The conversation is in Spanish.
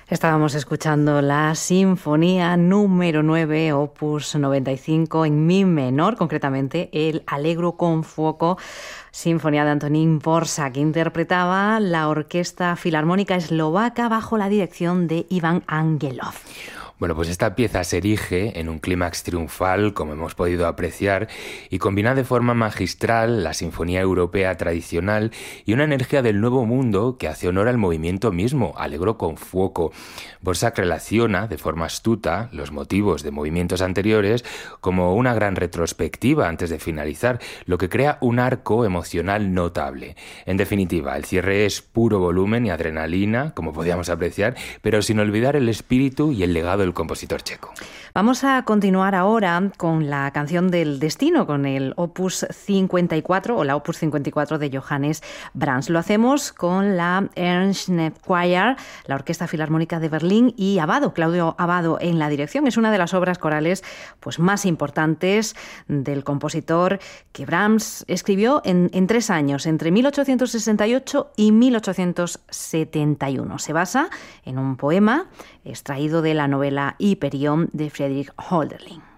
Estábamos escuchando la Sinfonía número 9, opus 95, en mi menor, concretamente el Allegro con fuoco, sinfonía de Antonín Dvořák, que interpretaba la Orquesta Filarmónica Eslovaca bajo la dirección de Iván Angelov. Bueno, pues esta pieza se erige en un clímax triunfal, como hemos podido apreciar, y combina de forma magistral la sinfonía europea tradicional y una energía del Nuevo Mundo que hace honor al movimiento mismo, Allegro con fuoco. Dvořák relaciona de forma astuta los motivos de movimientos anteriores como una gran retrospectiva antes de finalizar, lo que crea un arco emocional notable. En definitiva, el cierre es puro volumen y adrenalina, como podíamos apreciar, pero sin olvidar el espíritu y el legado del compositor checo. Vamos a continuar ahora con la canción del destino, con el opus 54 o la opus 54 de Johannes Brahms. Lo hacemos con la Ernst Choir, la Orquesta Filarmónica de Berlín, y Abbado, Claudio Abbado en la dirección. Es una de las obras corales pues más importantes del compositor, que Brahms escribió en 3 años, entre 1868 y 1871. Se basa en un poema extraído de la novela Hyperion de Friedrich Hölderlin.